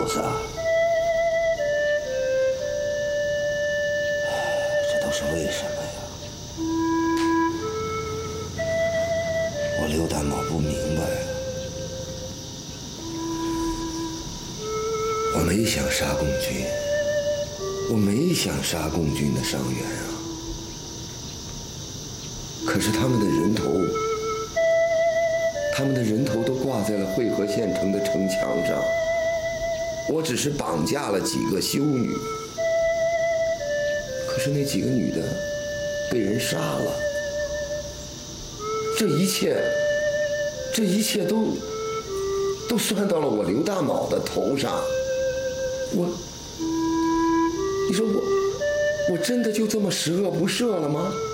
菩萨，这都是为什么呀？我刘大茂不明白啊。我没想杀共军，我没想杀共军的伤员啊。可是他们的人头都挂在了会河县城的城墙上，我只是绑架了几个修女，可是那几个女的被人杀了，这一切都算到了我刘大卯的头上。你说我真的就这么十恶不赦了吗？